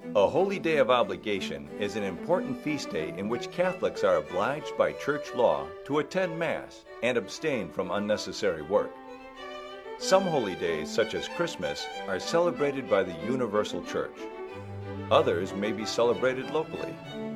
A holy day of obligation is an important feast day in which Catholics are obliged by church law to attend Mass and abstain from unnecessary work. Some holy days, such as Christmas, are celebrated by the universal church. Others may be celebrated locally.